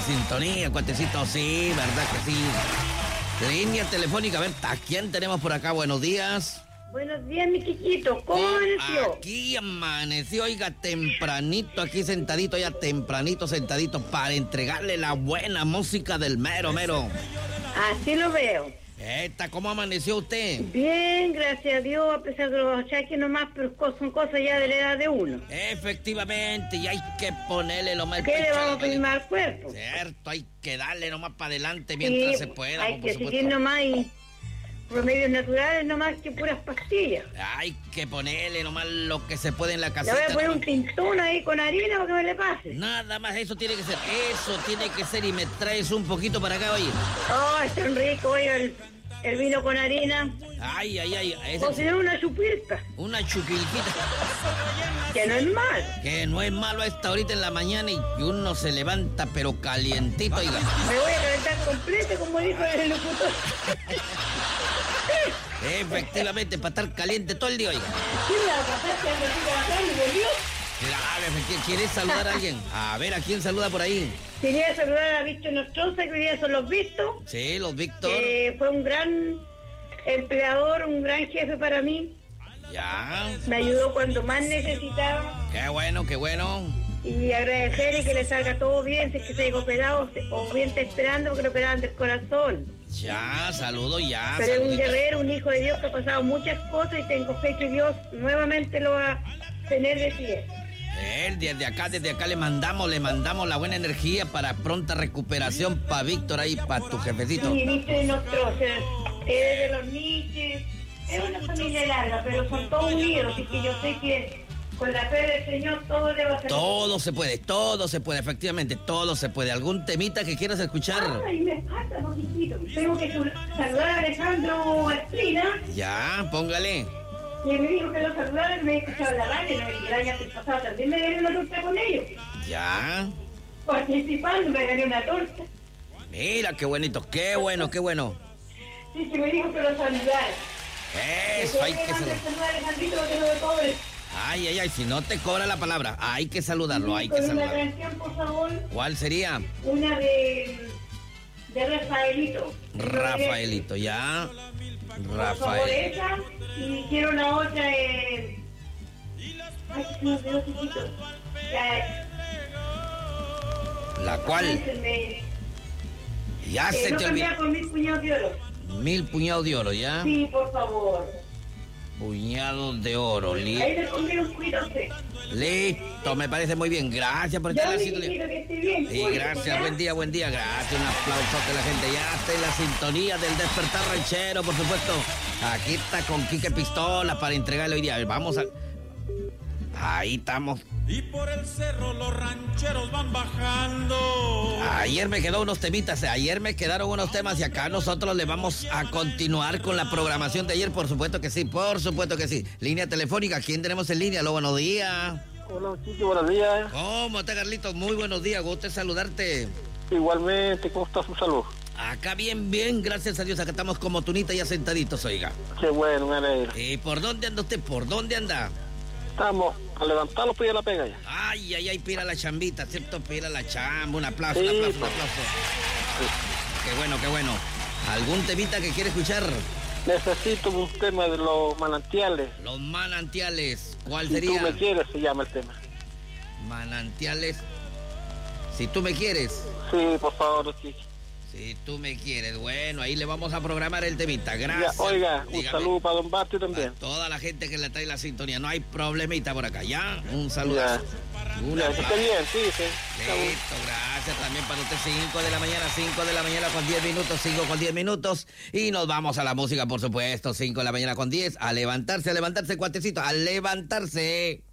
sintonía, cuatecito, sí, verdad que sí. Línea telefónica, a ver, ¿a quién tenemos por acá? Buenos días. Buenos días, mi chiquito, ¿cómo amaneció? Aquí amaneció, oiga, tempranito, aquí sentadito, ya tempranito, sentadito, para entregarle la buena música del mero, mero. Así lo veo. ¿Cómo amaneció usted? Bien, gracias a Dios, a pesar de los achaques nomás, pero son cosas ya de la edad de uno. Efectivamente, y hay que ponerle lo más... ¿Qué le vamos a pedir más al cuerpo? Cierto, hay que darle nomás para adelante mientras Sí, se pueda. hay que seguir nomás y remedios naturales nomás que puras pastillas. Hay que ponerle nomás lo que se puede en la Le casita. voy a poner un tintón ahí con harina para que me le pase. Nada más, eso tiene que ser, y me traes un poquito para acá, oye. Oh, es tan rico, oiga, el vino con harina. Ay, O si no, una chupirca, una chupilquita. que no es mal. Que no es malo a esta horita en la mañana y uno se levanta pero calientito, oiga. Me voy a calentar completo, como dijo el locutor. Efectivamente, para estar caliente todo el día, oiga. ¿Qué me va a pasar si ando así trabajando y volvió? Claro, efectivamente. ¿Quieres saludar a alguien? A ver, ¿a quién saluda por ahí? Quería saludar a Víctor Nostroza, que hoy día son los Vistos. Sí, los Víctor. Fue un gran empleador, un gran jefe para mí. Ya. Me ayudó cuando más necesitaba. Qué bueno, qué bueno. Y agradecerle que le salga todo bien, si es que se haya operado o bien está esperando porque lo operaban del corazón. Ya, saludo ya. Pero es un saludito. guerrero, un hijo de Dios que ha pasado muchas cosas y tengo fe que Dios nuevamente lo va a tener de pie. Desde acá le mandamos la buena energía para pronta recuperación para Víctor ahí, para tu jefecito. Sí, Nietzsche de nosotros, es de los Nietzsche, es una familia larga, pero son todos unidos, así que yo sé que con la fe del Señor todo le va a ser. Todo se puede, efectivamente, todo se puede. ¿Algún temita que quieras escuchar? Ay, me falta, poquitito. Tengo que saludar a Alejandro Espina, Ya, póngale. que me dijo que lo saludara, me he escuchado en la radio, ¿no? Y el año pasado también me gané una torta con ellos. Ya. Participando, me gané una torta. Mira, qué bonito, qué bueno, qué bueno. Sí, que me dijo que lo saludara. Eso, hay que saludar. saludar a Alejandrito porque no me cobre. Ay, si no te cobra la palabra, hay que saludarlo, hay que Con una saludarlo. canción, por favor. ¿Cuál sería? Una de Rafaelito. Rafaelito, ya. Por favor, Rafael. esa. Y quiero una otra de... Ay, se me olvidó, chiquito. ¿La cual? Ya se No te cambiar olvidó. con 1000 puñados de oro. 1000 puñados de oro, ¿ya? Sí, por favor. Puñados de oro, Ahí le pondré un poquito a usted. listo, me parece muy bien. Gracias por estar Ya, en la mi sintonía. chiquito, que esté bien. Sí, gracias, buen día. Gracias, un aplauso de la gente. Ya está en la sintonía del despertar ranchero, por supuesto. Aquí está con Quique Pistola para entregarle hoy día. A ver, vamos a... Ahí estamos. Y por el cerro los rancheros van bajando. Ayer me quedaron unos temas y acá nosotros le vamos a continuar con la programación de ayer, por supuesto que sí. Línea telefónica, ¿quién tenemos en línea? Aló, buenos días. Hola, Chico, buenos días. ¿Cómo está, Carlitos? Muy buenos días, gusto en saludarte. Igualmente, ¿cómo está su salud? Acá bien, gracias a Dios, acá estamos como tunita ya sentaditos, oiga. Qué bueno, me alegro. ¿Y por dónde anda usted? ¿Por dónde anda? Estamos a levantar los pies de la pega ya. Ay, pira la chambita, ¿cierto? Pira la chamba, un aplauso, Sí, un aplauso. pues. Qué bueno. ¿Algún temita que quiere escuchar? Necesito un tema de los manantiales. Los manantiales, ¿cuál Si sería? tú me quieres, se llama el tema. Manantiales, si tú me quieres. Sí, por favor, Chico. Si tú me quieres, bueno, ahí le vamos a programar el temita, gracias. Ya, oiga, un Dígame. saludo para Don Basti también. A toda la gente que le trae la sintonía, no hay problemita por acá, ¿ya? Un saludo. Ya. Ya, que esté bien, sí. Listo, gracias también para usted. 5 de la mañana con 10 minutos, 5 con 10 minutos. Y nos vamos a la música, por supuesto. 5 de la mañana con 10. A levantarse, cuatecito, a levantarse.